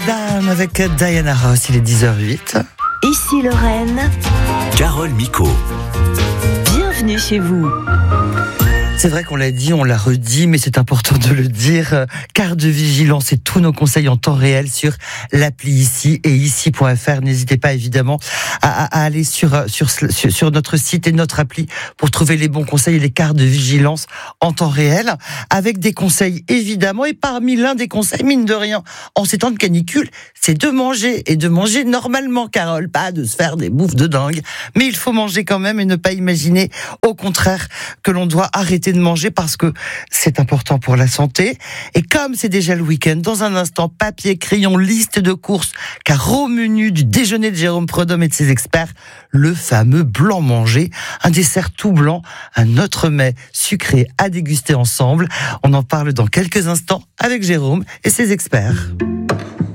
Down avec Diana Ross, il est 10h08. Ici Lorraine, Carole Micot. bienvenue chez vous. C'est vrai qu'on l'a dit, on l'a redit, mais c'est important de le dire. Quart de vigilance et tous nos conseils en temps réel sur l'appli Ici et ici.fr. N'hésitez pas évidemment à aller sur notre site et notre appli pour trouver les bons conseils et les quarts de vigilance en temps réel, avec des conseils évidemment. Et parmi l'un des conseils, mine de rien, en ces temps de canicule, c'est de manger et de manger normalement, Carole, pas de se faire des bouffes de dingue. Mais il faut manger quand même et ne pas imaginer au contraire que l'on doit arrêter de manger parce que c'est important pour la santé. Et comme c'est déjà le week-end, dans un instant, papier, crayon, liste de courses, car au menu du déjeuner de Jérôme Prudhomme et de ses experts, le fameux blanc manger, un dessert tout blanc, un autre mets sucré à déguster ensemble. On en parle dans quelques instants avec Jérôme et ses experts.